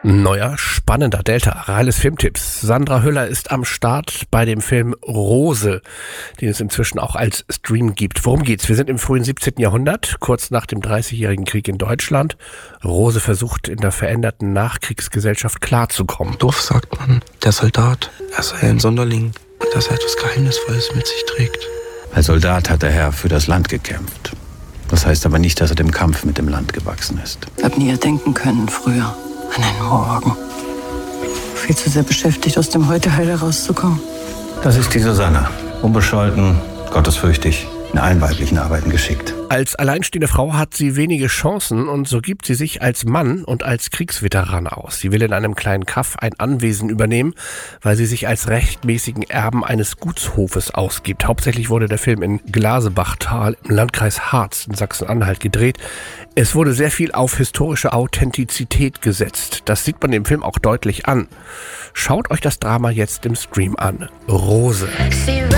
Neuer, spannender Delta Arailes Filmtipps. Sandra Hüller ist am Start bei dem Film Rose, den es inzwischen auch als Stream gibt. Worum geht's? Wir sind im frühen 17. Jahrhundert, kurz nach dem 30-jährigen Krieg in Deutschland. Rose versucht in der veränderten Nachkriegsgesellschaft klarzukommen. Doof sagt man, der Soldat, er sei ein Sonderling und dass er etwas Geheimnisvolles mit sich trägt. Als Soldat hat der Herr für das Land gekämpft. Das heißt aber nicht, dass er dem Kampf mit dem Land gewachsen ist. Ich hab nie erdenken können früher an einen Morgen. Viel zu sehr beschäftigt, aus dem Heute heil herauszukommen. Das ist die Susanne. Unbescholten, gottesfürchtig, in allen weiblichen Arbeiten geschickt. Als alleinstehende Frau hat sie wenige Chancen und so gibt sie sich als Mann und als Kriegsveteran aus. Sie will in einem kleinen Kaff ein Anwesen übernehmen, weil sie sich als rechtmäßigen Erben eines Gutshofes ausgibt. Hauptsächlich wurde der Film in Glasebachtal im Landkreis Harz in Sachsen-Anhalt gedreht. Es wurde sehr viel auf historische Authentizität gesetzt. Das sieht man im Film auch deutlich an. Schaut euch das Drama jetzt im Stream an. Rose.